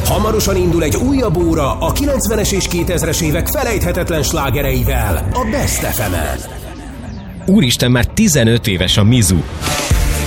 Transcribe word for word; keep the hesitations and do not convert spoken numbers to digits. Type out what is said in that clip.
Hamarosan indul egy újabb óra a kilencvenes és kétezres évek felejthetetlen slágereivel a Best ef emen. Úristen, már tizenöt éves a Mizu.